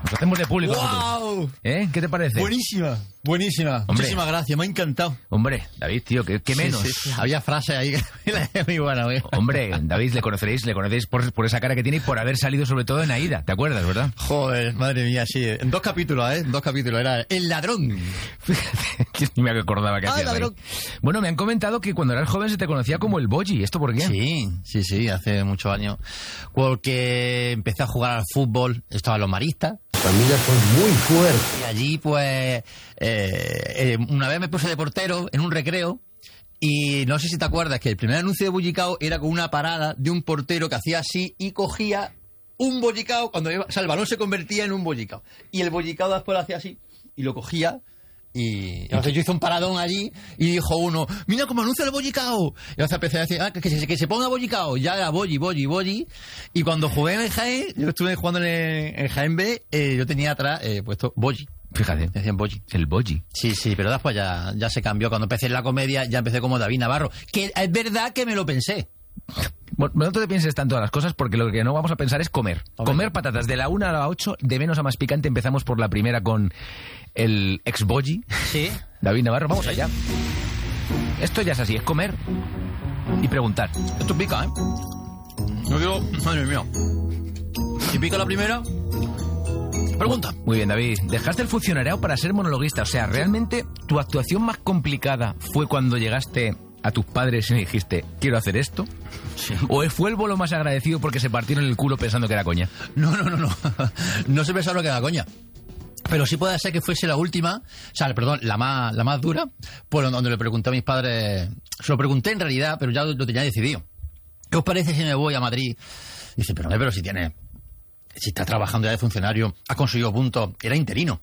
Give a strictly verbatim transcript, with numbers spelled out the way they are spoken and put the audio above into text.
Nos hacemos de público. ¡Wow! ¿Eh? ¿Qué te parece? Buenísima, buenísima. Hombre. Muchísimas gracias, me ha encantado. Hombre, David, tío, ¿qué, qué menos? Sí, sí, sí. Había frases ahí que muy buenas. Muy... Hombre, David, le conoceréis, le conocéis por, por esa cara que tiene y por haber salido sobre todo en Aída, ¿te acuerdas, verdad? Joder, madre mía, sí. En dos capítulos, ¿eh? En dos capítulos. Era El Ladrón. Fíjate, que ni me acordaba que Ah, hacía. ladrón. Bueno, me han comentado que cuando eras joven se te conocía como el Boji. ¿Esto por qué? Sí, sí, sí, hace muchos años. Porque empecé a jugar al fútbol, estaba en los maristas. Familias son muy fuertes. Y allí, pues, eh, eh, una vez me puse de portero en un recreo. Y no sé si te acuerdas que el primer anuncio de Bollicao era con una parada de un portero que hacía así y cogía un bollicao cuando iba, o sea, el balón se convertía en un bollicao. Y el bollicao después lo hacía así y lo cogía. Y entonces yo hice un paradón allí y dijo uno, mira cómo anuncia el bollicao. Y entonces empecé a decir, ah, que, que, se, que se ponga bollicao. Ya era bolli, bolli, bolli. Y cuando jugué en el Jaén, yo estuve jugando en el, en Jaén B, eh, yo tenía atrás eh, puesto bolli. Fíjate. Decían bolli. El Boji. Sí, sí, pero después ya, ya se cambió. Cuando empecé en la comedia ya empecé como David Navarro. Que es verdad que me lo pensé. Bueno, no te pienses tanto las cosas porque lo que no vamos a pensar es comer. Hombre. Comer patatas de la una a la ocho, de menos a más picante. Empezamos por la primera con el ex Boji. Sí. David Navarro, vamos allá. Esto ya es así, es comer y preguntar. Esto pica, ¿eh? No quiero... Madre mía. Si pica la primera... Pregunta. Muy bien, David. Dejaste el funcionariado para ser monologuista. O sea, ¿realmente tu actuación más complicada fue cuando llegaste a tus padres y le dijiste, quiero hacer esto? Sí. ¿O fue el bolo más agradecido porque se partieron el culo pensando que era coña? No, no, no, no. No se pensaron que era coña. Pero sí puede ser que fuese la última, o sea, perdón, la más, la más dura, por donde le pregunté a mis padres, se lo pregunté en realidad, pero ya lo, lo tenía decidido. ¿Qué os parece si me voy a Madrid? Y dice, pero, pero si tiene, si está trabajando ya de funcionario, ha conseguido puntos, era interino.